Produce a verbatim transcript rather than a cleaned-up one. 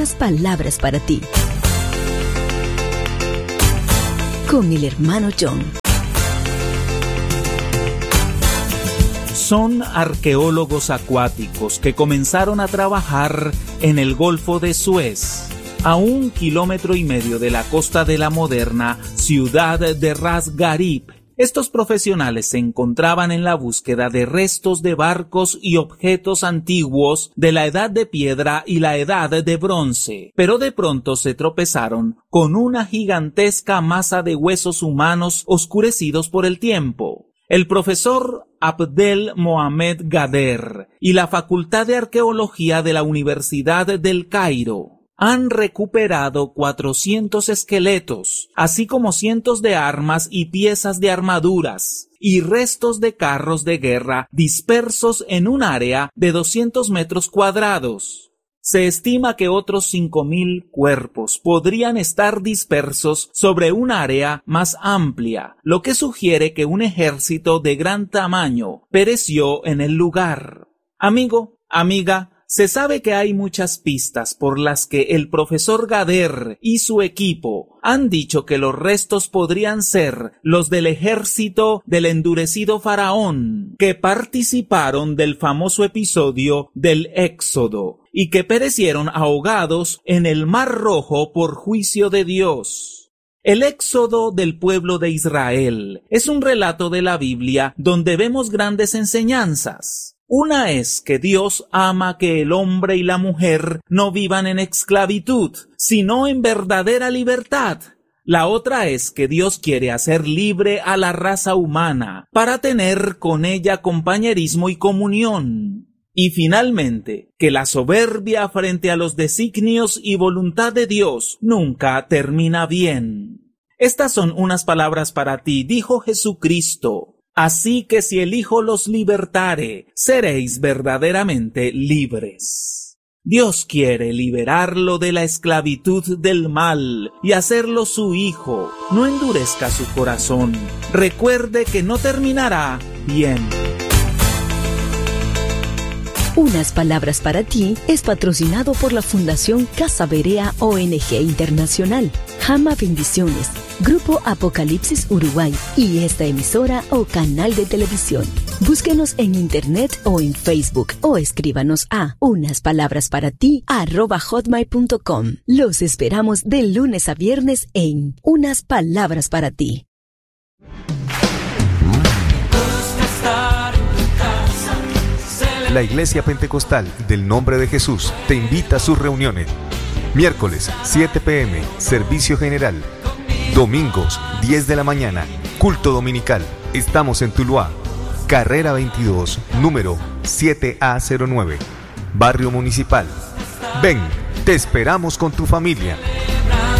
Unas palabras para ti. Con el hermano John. Son arqueólogos acuáticos que comenzaron a trabajar en el Golfo de Suez, a un kilómetro y medio de la costa de la moderna ciudad de Ras Gharib. Estos profesionales se encontraban en la búsqueda de restos de barcos y objetos antiguos de la Edad de Piedra y la Edad de Bronce, pero de pronto se tropezaron con una gigantesca masa de huesos humanos oscurecidos por el tiempo. El profesor Abdel Mohamed Gader y la Facultad de Arqueología de la Universidad del Cairo han recuperado cuatrocientos esqueletos, así como cientos de armas y piezas de armaduras, y restos de carros de guerra dispersos en un área de doscientos metros cuadrados. Se estima que otros cinco mil cuerpos podrían estar dispersos sobre un área más amplia, lo que sugiere que un ejército de gran tamaño pereció en el lugar. Amigo, amiga, se sabe que hay muchas pistas por las que el profesor Gader y su equipo han dicho que los restos podrían ser los del ejército del endurecido faraón, que participaron del famoso episodio del Éxodo y que perecieron ahogados en el Mar Rojo por juicio de Dios. El éxodo del pueblo de Israel es un relato de la Biblia donde vemos grandes enseñanzas. Una es que Dios ama que el hombre y la mujer no vivan en esclavitud, sino en verdadera libertad. La otra es que Dios quiere hacer libre a la raza humana para tener con ella compañerismo y comunión. Y finalmente, que la soberbia frente a los designios y voluntad de Dios nunca termina bien. Estas son unas palabras para ti, dijo Jesucristo. Así que si el Hijo los libertare, seréis verdaderamente libres. Dios quiere liberarlo de la esclavitud del mal y hacerlo su hijo. No endurezca su corazón. Recuerde que no terminará bien. Unas palabras para ti es patrocinado por la Fundación Casa Berea O N G Internacional, Jama Bendiciones, Grupo Apocalipsis Uruguay y esta emisora o canal de televisión. Búsquenos en internet o en Facebook o escríbanos a unaspalabrasparati arroba hotmail punto com. Los esperamos de lunes a viernes en Unas Palabras para ti. La Iglesia Pentecostal del Nombre de Jesús te invita a sus reuniones. Miércoles, siete p m, servicio general. Domingos, diez de la mañana, culto dominical. Estamos en Tuluá, carrera veintidós, número siete A cero nueve, Barrio Municipal. Ven, te esperamos con tu familia.